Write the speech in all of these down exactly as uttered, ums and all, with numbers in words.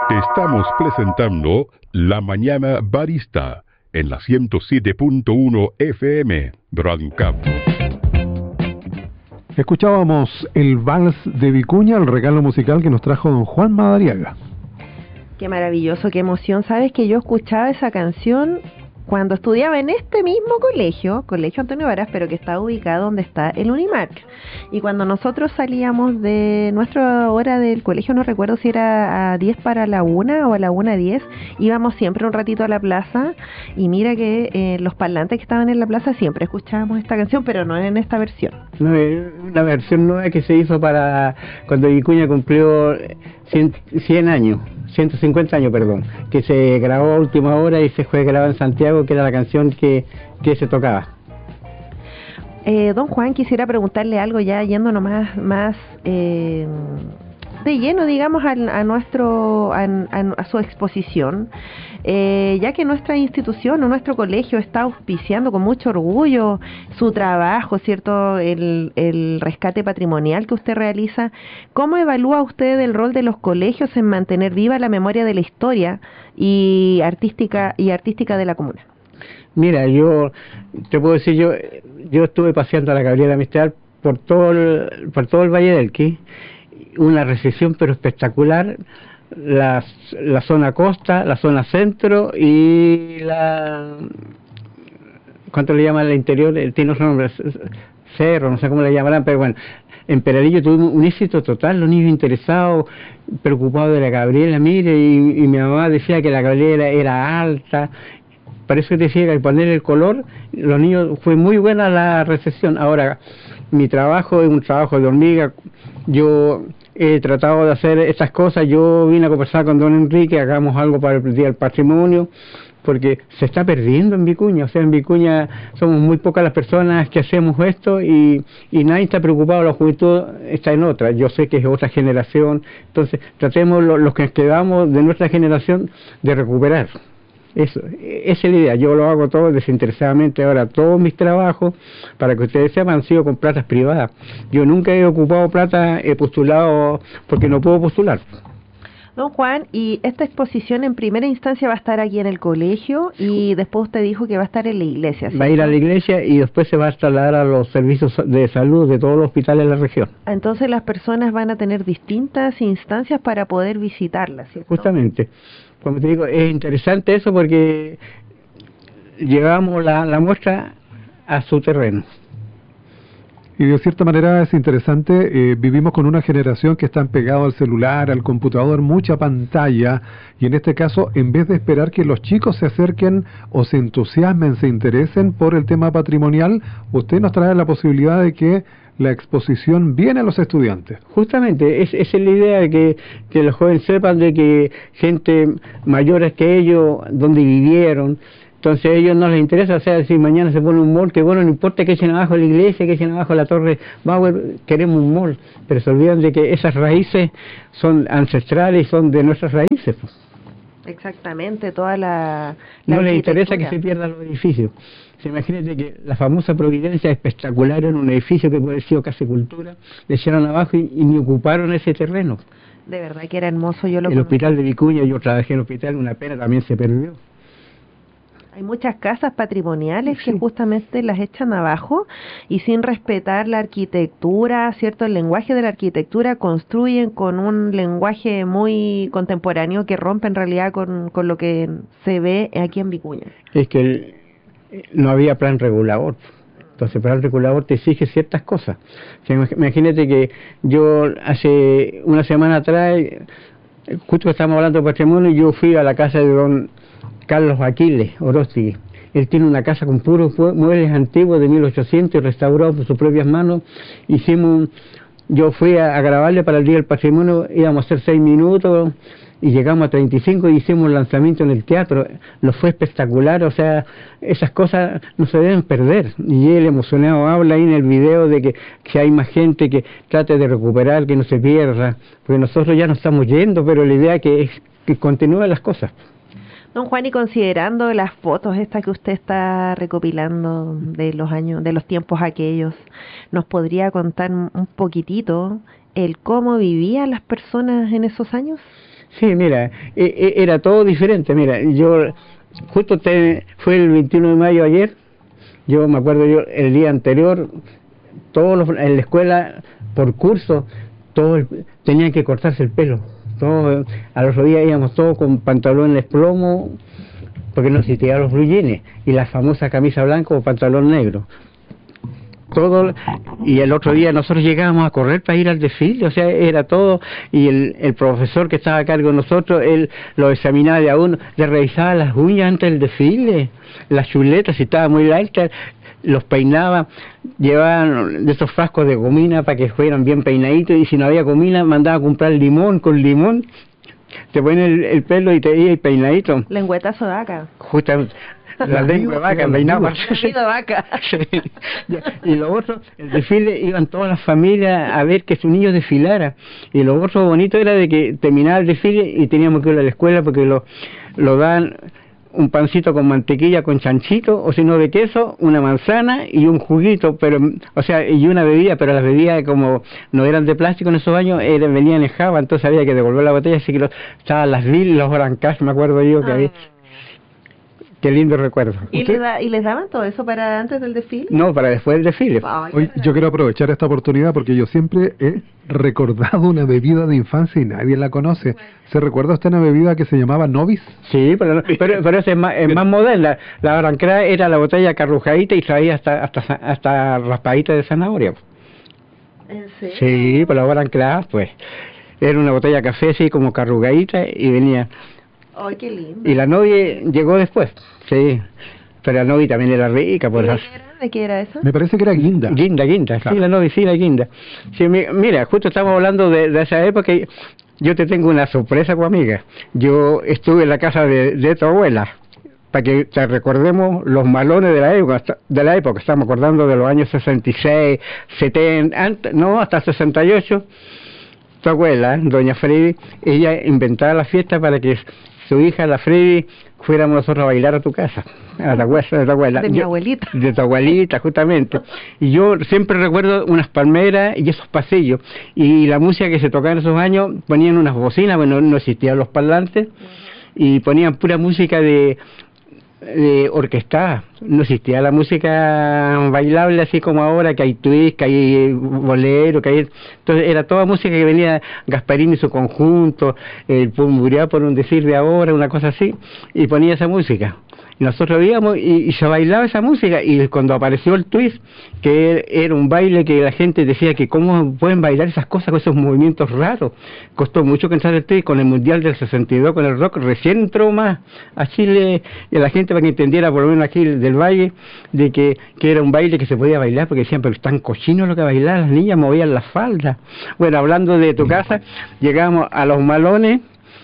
Te estamos presentando La Mañana Barista en la ciento siete punto uno F M Radio Cap. Escuchábamos el Vals de Vicuña, el regalo musical que nos trajo don Juan Madariaga. Qué maravilloso, qué emoción. Sabes que yo escuchaba esa canción cuando estudiaba en este mismo colegio, Colegio Antonio Varas, pero que está ubicado donde está el Unimark. Y cuando nosotros salíamos de nuestra hora del colegio, no recuerdo si era a diez para la una o a la una a diez, íbamos siempre un ratito a la plaza, y mira que eh, los parlantes que estaban en la plaza siempre escuchábamos esta canción, pero no en esta versión. No, es una versión nueva que se hizo para cuando Vicuña cumplió cien años, ciento cincuenta años, perdón, que se grabó a última hora y se fue grabado en Santiago, que era la canción que, que se tocaba. Eh, don Juan, quisiera preguntarle algo ya yéndonos más, más eh, de lleno, digamos, a, a nuestro a, a, a su exposición, eh, ya que nuestra institución o nuestro colegio está auspiciando con mucho orgullo su trabajo, ¿cierto? El, el rescate patrimonial que usted realiza. ¿Cómo evalúa usted el rol de los colegios en mantener viva la memoria de la historia y artística y artística de la comuna? Mira, yo te puedo decir, yo yo estuve paseando a la Gabriela Mistral por todo el, por todo el Valle del Elqui, una recepción pero espectacular, la, la zona costa, la zona centro y la... ¿cuánto le llaman al interior? Tiene otro nombre, cerro, no sé cómo le llamarán, pero bueno, en Peralillo tuvimos un éxito total, los niños interesados, preocupados de la Gabriela, mire, y, y mi mamá decía que la Gabriela era alta. Por eso te decía que al poner el color, los niños, fue muy buena la recepción. Ahora, mi trabajo es un trabajo de hormiga. Yo he tratado de hacer estas cosas. Yo vine a conversar con don Enrique, hagamos algo para el Día del Patrimonio, porque se está perdiendo en Vicuña. O sea, en Vicuña somos muy pocas las personas que hacemos esto y, y nadie está preocupado, la juventud está en otra. Yo sé que es otra generación. Entonces, tratemos lo, los que quedamos de nuestra generación de recuperar. Eso, esa es la idea. Yo lo hago todo desinteresadamente. Ahora, todos mis trabajos, para que ustedes sepan, han sido con platas privadas. Yo nunca he ocupado plata, he postulado porque no puedo postular. Don Juan, y esta exposición en primera instancia va a estar aquí en el colegio y después usted dijo que va a estar en la iglesia, ¿cierto? Va a ir a la iglesia y después se va a trasladar a los servicios de salud de todos los hospitales de la región. Entonces las personas van a tener distintas instancias para poder visitarla, ¿cierto? Justamente. Como te digo, es interesante eso porque llevamos la, la muestra a su terreno. Y de cierta manera es interesante, eh, vivimos con una generación que están pegados al celular, al computador, mucha pantalla, y en este caso, en vez de esperar que los chicos se acerquen o se entusiasmen, se interesen por el tema patrimonial, usted nos trae la posibilidad de que la exposición viene a los estudiantes. Justamente, es, esa es la idea de que, que los jóvenes sepan de que gente mayores que ellos, donde vivieron, entonces a ellos no les interesa, o sea, si mañana se pone un mall, que bueno, no importa que echen abajo la iglesia, que echen abajo la torre Bauer, queremos un mall, pero se olvidan de que esas raíces son ancestrales y son de nuestras raíces. Exactamente, toda la, la no les interesa que se pierdan los edificios. Se imagínate que la famosa Providencia espectacular en un edificio que puede haber sido Casa de Cultura, le echaron abajo y, y ni ocuparon ese terreno. De verdad que era hermoso, yo lo El conocí. Hospital de Vicuña, yo trabajé en el hospital, una pena, también se perdió. Hay muchas casas patrimoniales sí. que justamente las echan abajo y sin respetar la arquitectura, ¿cierto? El lenguaje de la arquitectura, construyen con un lenguaje muy contemporáneo que rompe en realidad con, con lo que se ve aquí en Vicuña. Es que el, no había plan regulador. Entonces el plan regulador te exige ciertas cosas. O sea, imagínate que yo hace una semana atrás, justo estamos hablando de patrimonio, yo fui a la casa de don Carlos Aquiles Oroztigui. Él tiene una casa con puros muebles antiguos de mil ochocientos restaurados por sus propias manos. Hicimos, yo fui a, a grabarle para el Día del Patrimonio, íbamos a hacer seis minutos y llegamos a treinta y cinco y hicimos un lanzamiento en el teatro. Lo fue espectacular, o sea, esas cosas no se deben perder. Y él emocionado habla ahí en el video de que, que hay más gente que trate de recuperar, que no se pierda, porque nosotros ya nos estamos yendo, pero la idea es que, que continúen las cosas. Don Juan, y considerando las fotos estas que usted está recopilando de los años, de los tiempos aquellos, ¿nos podría contar un poquitito el cómo vivían las personas en esos años? Sí, mira, e- e- era todo diferente. Mira, yo justo te, fue el veintiuno de mayo ayer, yo me acuerdo yo el día anterior, todos los, en la escuela, por curso, todos tenían que cortarse el pelo. Todos, al otro día íbamos todos con pantalones plomo, porque no existían los blue jeans, y la famosa camisa blanca o pantalón negro. Todo, y el otro día nosotros llegábamos a correr para ir al desfile, o sea, era todo, y el, el profesor que estaba a cargo de nosotros, él lo examinaba de a uno, le revisaba las uñas antes del desfile, las chuletas, si estaba muy alta, los peinaba, llevaban de esos frascos de gomina para que fueran bien peinaditos, y si no había gomina, mandaba a comprar limón, con limón, te ponen el, el pelo y te iba peinadito. Lengüetazo de vaca. Justamente. La lengua de vaca, peinaba. de vaca. Sí. Y lo otro, el desfile, iban todas las familias a ver que su niño desfilara. Y lo otro bonito era de que terminaba el desfile y teníamos que ir a la escuela porque lo, lo dan un pancito con mantequilla, con chanchito, o si no de queso, una manzana y un juguito, pero, o sea, y una bebida, pero las bebidas como no eran de plástico en esos años, eran, venían en java, entonces había que devolver la botella, así que lo, estaban las Bill, los Brancas, me acuerdo yo que Ah. había. Qué lindo recuerdo. ¿Y ¿Usted? les, da, ¿Y les daban todo eso para antes del desfile? No, para después del desfile. Ay, Hoy yo quiero aprovechar esta oportunidad porque yo siempre he recordado una bebida de infancia y nadie la conoce. ¿Se recuerda usted una bebida que se llamaba Novis? Sí, pero, pero, pero esa es más, es más moderna. La Brancra era la botella carrujadita y traía hasta hasta hasta raspadita de zanahoria. ¿En serio? Sí, pero la Brancra, pues, era una botella de café así como carrugadita y venía. Ay, qué lindo. Y la novia llegó después, sí. Pero la novia también era rica, por ¿De las... qué era? ¿De qué era eso? Me parece que era guinda. Guinda, guinda, Claro. sí, la novia, sí, la guinda. Sí, mi- mira, justo estamos hablando de, de esa época y yo te tengo una sorpresa, pues, amiga. Yo estuve en la casa de, de tu abuela, para que te recordemos los malones de la época, de la época, estamos acordando de los años sesenta y seis, setenta, antes, no, hasta sesenta y ocho. Tu abuela, doña Freddy, ella inventaba la fiesta para que su hija, la Freddy, fuéramos nosotros a bailar a tu casa, a la casa de tu abuela. De mi Yo- abuelita. De tu abuelita, justamente. Y yo siempre recuerdo unas palmeras y esos pasillos. Y la música que se tocaba en esos años, ponían unas bocinas, bueno, no existían los parlantes, y ponían pura música de, de orquestada. No existía la música bailable así como ahora, que hay twist, que hay bolero, que hay... Entonces era toda música que venía Gasparín y su conjunto, el Pumbureá, por un decir de ahora, una cosa así, y ponía esa música. Y nosotros íbamos y, y se bailaba esa música, y cuando apareció el twist, que era un baile que la gente decía que cómo pueden bailar esas cosas con esos movimientos raros, costó mucho que entrar el twist. Con el Mundial del sesenta y dos, con el rock, recién entró más a Chile y a la gente para que entendiera, por lo menos aquí del Valle, de que, que era un baile que se podía bailar, porque decían, pero están cochinos lo que bailaban, las niñas movían las faldas. Bueno, hablando de tu casa, llegamos a los malones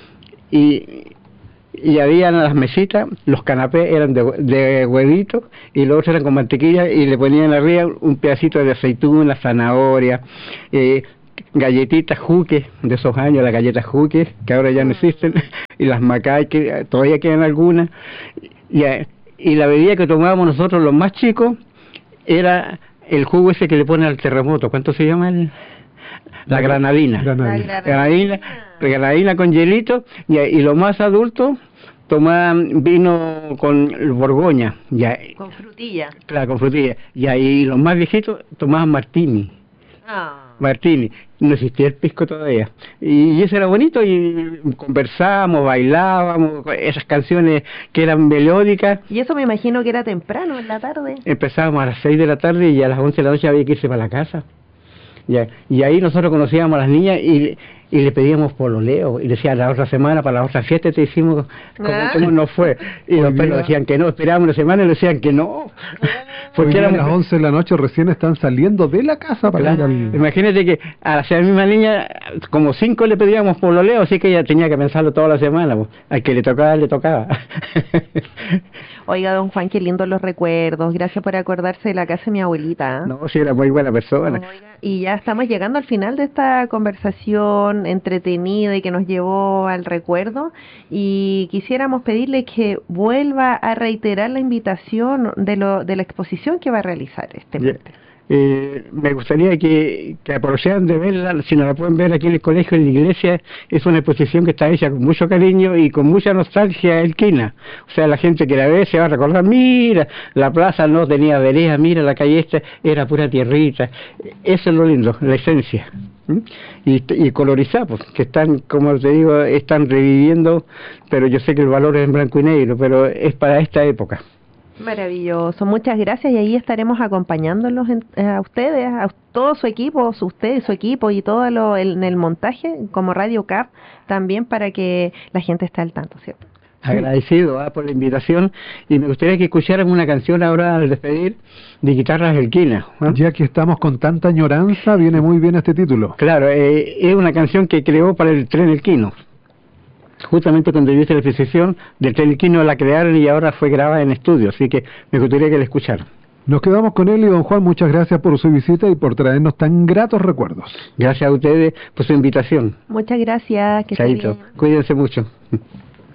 y... y había las mesitas, los canapés eran de, de huevitos y los otros eran con mantequilla y le ponían arriba un pedacito de aceituna, zanahoria, eh, galletitas juques de esos años, las galletas juques que ahora ya no existen, y las macay que todavía quedan algunas, y, y la bebida que tomábamos nosotros los más chicos era el jugo ese que le ponen al terremoto. ¿Cuánto se llama? El, la granadina. Granadina. La Granadina, granadina con hielito, y, y los más adultos tomaban vino con Borgoña, ya, Con frutilla. claro, con frutilla, y ahí los más viejitos tomaban martini. Ah. Martini, no existía el pisco todavía, y, y eso era bonito, y conversábamos, bailábamos, esas canciones que eran melódicas. Y eso me imagino que era temprano, en la tarde. Empezábamos a las seis de la tarde y a las once de la noche había que irse para la casa. Ya, y ahí nosotros conocíamos a las niñas y, y le pedíamos pololeo, y decían, la otra semana, para la otra fiesta te hicimos como, Ah. como nos fue, y Hoy después día- nos decían que no, esperábamos una semana y nos decían que no, Hoy porque día a éramos- las once de la noche recién están saliendo de la casa para Claro. ir al... Imagínate que a la misma niña, como cinco le pedíamos pololeo, así que ella tenía que pensarlo toda la semana, pues. Al que le tocaba, le tocaba. Oiga, don Juan, qué lindos los recuerdos. Gracias por acordarse de la casa de mi abuelita. ¿eh? No, sí, era muy buena persona. Oiga, y ya estamos llegando al final de esta conversación entretenida y que nos llevó al recuerdo, y quisiéramos pedirle que vuelva a reiterar la invitación de, lo, de la exposición que va a realizar este Ya. martes. Eh, me gustaría que, que aprovecharan de verla, si no la pueden ver aquí en el colegio, en la iglesia. Es una exposición que está hecha con mucho cariño y con mucha nostalgia elquina. O sea, la gente que la ve se va a recordar, mira, la plaza no tenía vereda, mira, la calle esta era pura tierrita. Eso es lo lindo, la esencia. ¿Mm? Y, y colorizados, que están, como te digo, están reviviendo, pero yo sé que el valor es en blanco y negro, pero es para esta época. Maravilloso, muchas gracias, y ahí estaremos acompañándolos en, a ustedes, a todo su equipo, usted y su equipo y todo lo el, en el montaje como Radio C A P también, para que la gente esté al tanto, ¿cierto? Agradecido ¿eh? por la invitación, y me gustaría que escucharan una canción ahora al despedir de Guitarras Elquinas. ¿eh? Ya que estamos con tanta añoranza, viene muy bien este título. Claro, eh, es una canción que creó para el Tren Elquino. Justamente cuando yo hice la precisión del Tren Elquino la crearon y ahora fue grabada en estudio, así que me gustaría que la escucharan. Nos quedamos con él, y don Juan, muchas gracias por su visita y por traernos tan gratos recuerdos. Gracias a ustedes por su invitación. Muchas gracias, que Chaito, cuídense mucho.